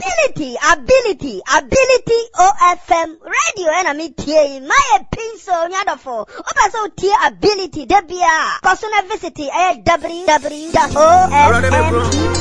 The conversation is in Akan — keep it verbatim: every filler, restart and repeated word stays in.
Ability, ability, ability O F M radio enemy T my pencil nyadofo. Opa so T ability debia. Kosuna visit w w w dot o f m